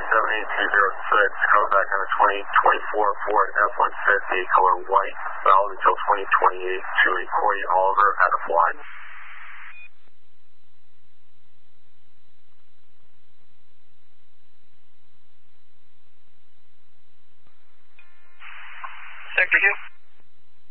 78206, come back on the 2024 Ford F-150, color white, valid until 2028 to a Corey Oliver at a fly. Sector 2.